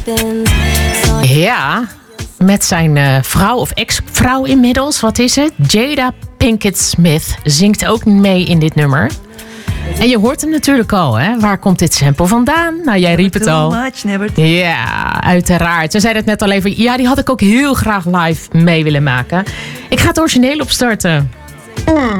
Ja, met zijn vrouw of ex-vrouw inmiddels. Wat is het? Jada Pinkett Smith zingt ook mee in dit nummer. En je hoort hem natuurlijk al, hè? Waar komt dit sample vandaan? Nou, jij riep het al. Ja, uiteraard. We zeiden het net al even. Ja, die had ik ook heel graag live mee willen maken. Ik ga het origineel opstarten.